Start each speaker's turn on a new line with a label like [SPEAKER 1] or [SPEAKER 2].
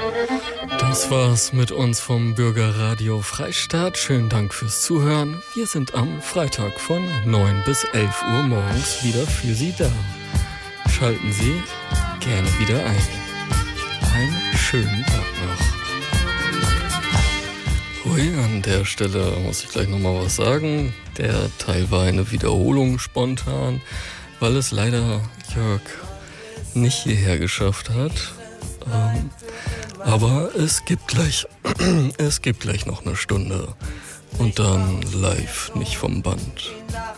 [SPEAKER 1] Das war's mit uns vom Bürgerradio Freistadt. Schönen Dank fürs Zuhören. Wir sind am Freitag von 9 bis 11 Uhr morgens wieder für Sie da. Schalten Sie gerne wieder ein. Einen schönen Tag noch. Hui, an der Stelle muss ich gleich nochmal was sagen. Der Teil war eine Wiederholung spontan, weil es leider Jörg nicht hierher geschafft hat. Aber es gibt gleich noch eine Stunde und dann live, nicht vom Band.